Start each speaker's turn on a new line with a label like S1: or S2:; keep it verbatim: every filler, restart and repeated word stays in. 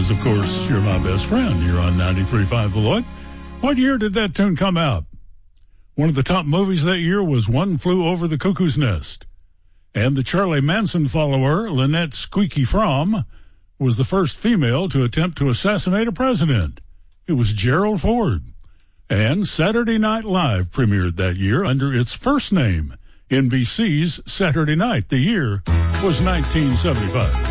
S1: is, of course, You're My Best Friend. You're on ninety-three point five The Lloyd. What year did that tune come out? One of the top movies that year was One Flew Over the Cuckoo's Nest. And the Charlie Manson follower, Lynette Squeaky Fromm, was the first female to attempt to assassinate a president. It was Gerald Ford. And Saturday Night Live premiered that year under its first name, N B C's Saturday Night. The year was nineteen seventy-five.